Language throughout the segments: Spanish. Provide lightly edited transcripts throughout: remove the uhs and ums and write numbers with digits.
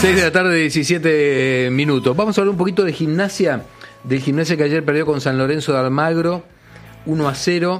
6 de la tarde, 17 minutos. Vamos a hablar un poquito de Gimnasia, del Gimnasia que ayer perdió con San Lorenzo de Almagro, 1-0.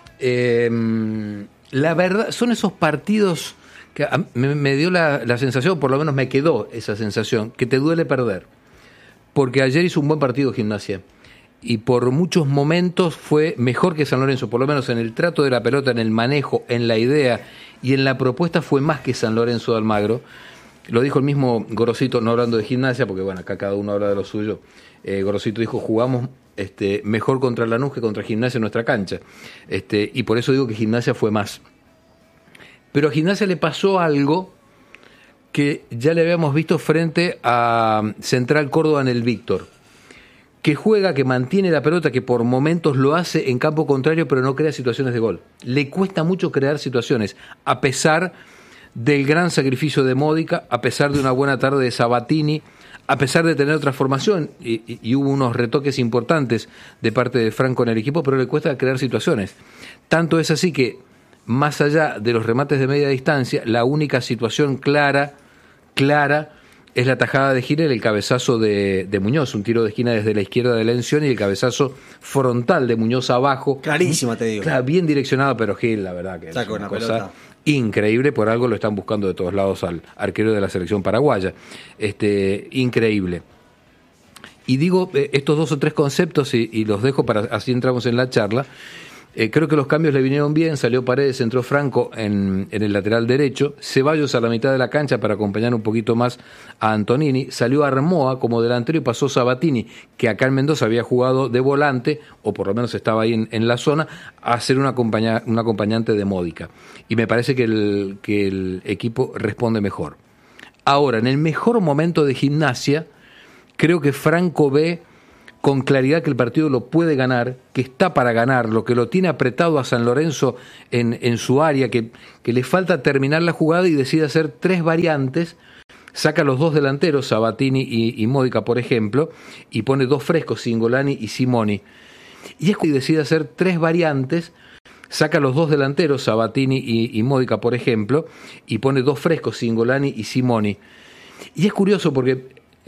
La verdad, son esos partidos que me dio la sensación, por lo menos me quedó esa sensación, que te duele perder. Porque ayer hizo un buen partido Gimnasia. Y por muchos momentos fue mejor que San Lorenzo, por lo menos en el trato de la pelota, en el manejo, en la idea y en la propuesta fue más que San Lorenzo de Almagro. Lo dijo el mismo Gorosito, no hablando de Gimnasia, porque bueno, acá cada uno habla de lo suyo. Gorosito dijo, jugamos mejor contra Lanús que contra Gimnasia en nuestra cancha. Y por eso digo que Gimnasia fue más. Pero a Gimnasia le pasó algo que ya le habíamos visto frente a Central Córdoba en el Víctor. Que juega, que mantiene la pelota, que por momentos lo hace en campo contrario, pero no crea situaciones de gol. Le cuesta mucho crear situaciones, a pesar del gran sacrificio de Módica, a pesar de una buena tarde de Sabatini, a pesar de tener otra formación, y hubo unos retoques importantes de parte de Franco en el equipo, pero le cuesta crear situaciones. Tanto es así que, más allá de los remates de media distancia, la única situación clara, es la tajada de Gil, el cabezazo de Muñoz, un tiro de esquina desde la izquierda de Lencioni y el cabezazo frontal de Muñoz abajo. Clarísima, te digo. Claro, bien direccionado, pero Gil, la verdad que saca es una cosa pelota increíble, por algo lo están buscando de todos lados al arquero de la selección paraguaya. Increíble. Y digo estos dos o tres conceptos y los dejo para así entramos en la charla. Creo que los cambios le vinieron bien, salió Paredes, entró Franco en el lateral derecho, Ceballos a la mitad de la cancha para acompañar un poquito más a Antonini, salió Armoa como delantero y pasó Sabatini, que acá en Mendoza había jugado de volante, o por lo menos estaba ahí en la zona, a ser un acompañante de Módica. Y me parece que el equipo responde mejor. Ahora, en el mejor momento de Gimnasia, creo que Franco ve con claridad que el partido lo puede ganar, que está para ganarlo, que lo tiene apretado a San Lorenzo en su área, que le falta terminar la jugada y decide hacer tres variantes, saca los dos delanteros, Sabatini y Módica, por ejemplo, y pone dos frescos, Cingolani y Simoni. Y decide hacer tres variantes, saca los dos delanteros, Sabatini y Módica, por ejemplo, y pone dos frescos, Cingolani y Simoni. Y es curioso porque